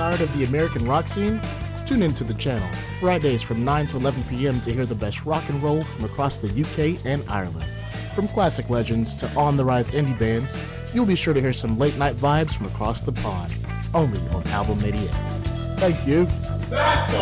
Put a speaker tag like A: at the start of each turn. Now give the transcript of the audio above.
A: tired of the American rock scene? Tune into the channel, Fridays from 9 to 11 p.m. to hear the best rock and roll from across the UK and Ireland. From classic legends to on-the-rise indie bands, you'll be sure to hear some late-night vibes from across the pond, only on Album 88. Thank you.